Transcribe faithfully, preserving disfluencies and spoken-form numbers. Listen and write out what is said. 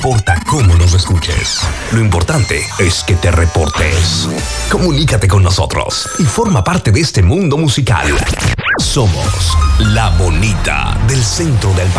importa cómo nos escuches. Lo importante es que te reportes. Comunícate con nosotros y forma parte de este mundo musical. Somos La Bonita del centro del país.